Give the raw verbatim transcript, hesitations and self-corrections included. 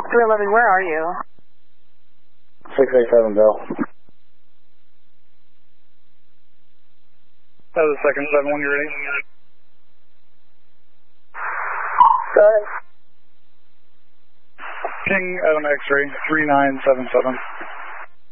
three eleven, where are you? six eight seven, Bill. That was second seven one, you ready? Go ahead. King Adam X-ray, three nine seven seven.